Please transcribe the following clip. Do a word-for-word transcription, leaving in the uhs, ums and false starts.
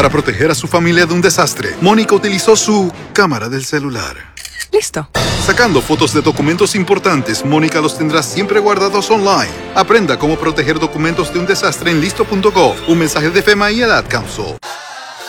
Para proteger a su familia de un desastre, Mónica utilizó su cámara del celular. Listo. Sacando fotos de documentos importantes, Mónica los tendrá siempre guardados online. Aprenda cómo proteger documentos de un desastre en listo punto gov. Un mensaje de FEMA y el Ad Council.